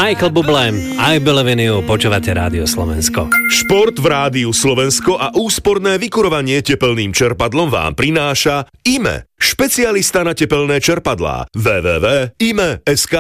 Michael Bublé, I Believe in You, počúvate Rádio Slovensko. Šport v Rádiu Slovensko a úsporné vykurovanie tepelným čerpadlom vám prináša IME, špecialista na tepelné čerpadlá. www.ime.sk.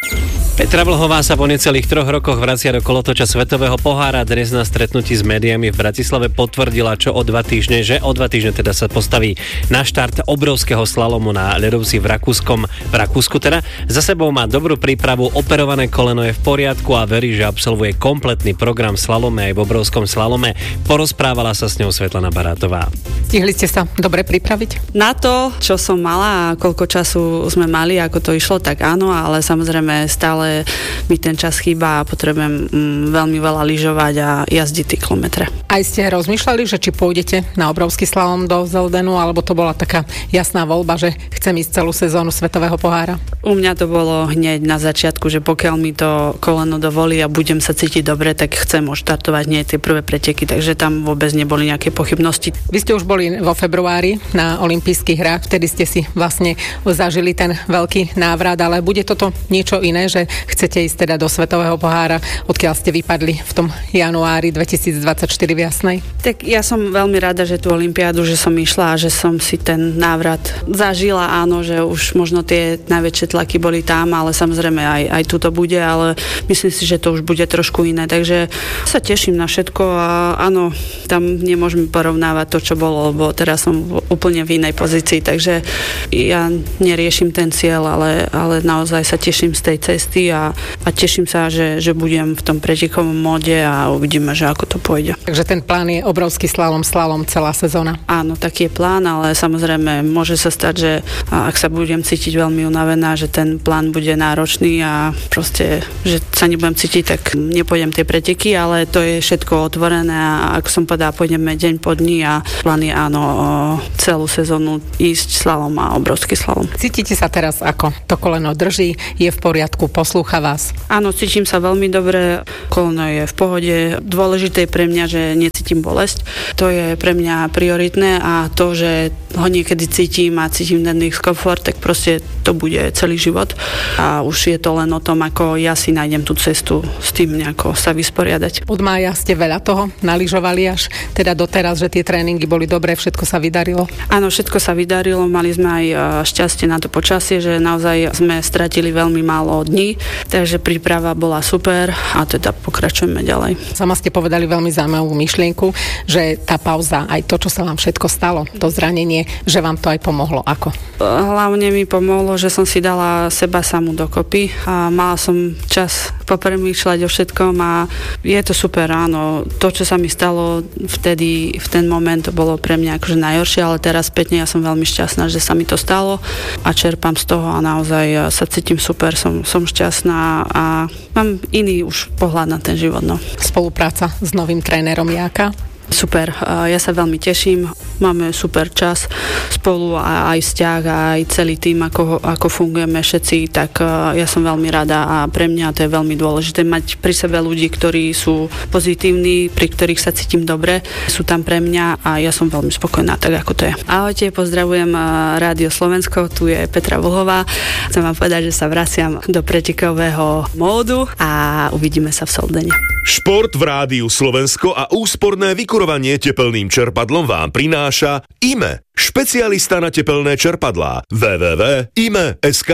Petra Vlhová sa po necelých 3 rokoch vracia do kolotoča Svetového pohára. Dnes na stretnutí s médiami v Bratislave potvrdila, že o 2 týždne teda sa postaví na štart obrovského slalomu na ľadovci v Rakúsku teda. Za sebou má dobrú prípravu, operované koleno je v poriadku a verí, že absolvuje kompletný program slalome aj v obrovskom slalome. Porozprávala sa s ňou Svetlana Barátová. Stihli ste sa dobre pripraviť? Na to, čo som mala a koľko času sme mali, ako to išlo, tak áno, ale samozrejme stále mi ten čas chýba a potrebujem veľmi veľa lyžovať a jazdiť tie kilometre. Aj ste rozmýšľali, že či pôjdete na obrovský slalom do Zeldenu, alebo to bola taká jasná voľba, že chcem ísť celú sezónu Svetového pohára? U mňa to bolo hneď na začiatku, že pokiaľ mi to koleno dovolí a budem sa cítiť dobre, tak chcem odštartovať hneď tie prvé preteky, takže tam vôbec neboli nejaké pochybnosti. Vy ste už boli vo februári na olympijských hrách, vtedy ste si vlastne zažili ten veľký návrat, ale bude toto niečo iné, že chcete ísť teda do Svetového pohára, odkiaľ ste vypadli v tom januári 2024 v Jasnej? Tak ja som veľmi rada, že tú olympiádu, že som išla a že som si ten návrat zažila, áno, že už možno tie najväčšie tlaky boli tam, ale samozrejme aj tu to bude, ale myslím si, že to už bude trošku iné, takže sa teším na všetko a áno, tam nemôžeme porovnávať to, čo bolo, lebo teraz som úplne v inej pozícii, takže ja neriešim ten cieľ, ale naozaj sa teším z tej cesty a teším sa, že budem v tom pretekovom móde a uvidíme, že ako to pôjde. Takže ten plán je obrovský slalom celá sezóna? Áno, taký je plán, ale samozrejme môže sa stať, že ak sa budem cítiť veľmi unavená, že ten plán bude náročný a proste, že sa nebudem cítiť, tak nepôjdem tie preteky, ale to je všetko otvorené a ak som povedala, pôjdeme deň po dni a plán je áno, celú sezónu ísť slalom a obrovský slalom. Cítite sa teraz ako? To koleno drží, je v poriadku, poslúcha vás? Áno, cítim sa veľmi dobre, koleno je v pohode. Dôležité je pre mňa, že necítim bolesť. To je pre mňa prioritné a to, že ho niekedy cítim a cítim ten diskomfort, tak proste to bude celý život. A už je to len o tom, ako ja si nájdem tú cestu s tým nejako sa vysporiadať. Od mája ste veľa toho naližovali až teda doteraz, že tie tréningy boli dobré, všetko sa vydarilo? Áno, všetko sa vydarilo, mali sme aj šťastie na to počasie, že naozaj sme stratili veľmi málo dní, takže príprava bola super a teda pokračujeme ďalej. Sama ste povedali veľmi zaujímavú myšlienku, že tá pauza, aj to, čo sa vám všetko stalo, to zranenie, že vám to aj pomohlo. Ako? Hlavne mi pomohlo, že som si dala seba samú dokopy a mala som čas popremýšľať o všetkom a je to super, áno. To, čo sa mi stalo vtedy, v ten moment, to bolo pre mňa akože najhoršie, ale teraz spätne ja som veľmi šťastná, že sa mi to stalo a čerpám z toho a naozaj sa cítim super, som šťastná a mám iný už pohľad na ten život. No. Spolupráca s novým trénerom Jáka? Super, ja sa veľmi teším, máme super čas spolu a aj vzťah a aj celý tým, ako fungujeme všetci, tak ja som veľmi rada a pre mňa to je veľmi dôležité mať pri sebe ľudí, ktorí sú pozitívni, pri ktorých sa cítim dobre, sú tam pre mňa a ja som veľmi spokojná, tak ako to je. Ahojte, pozdravujem Rádio Slovensko, tu je Petra Vlhová. Chcem vám povedať, že sa vraciam do pretekového módu a uvidíme sa v Soldene. Šport v Rádiu Slovensko a úsporné vykurovanie tepelným čerpadlom vám prináša IME, špecialista na tepelné čerpadlá. www.ime.sk.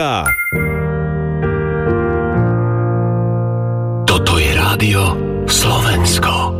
Toto je Rádio Slovensko.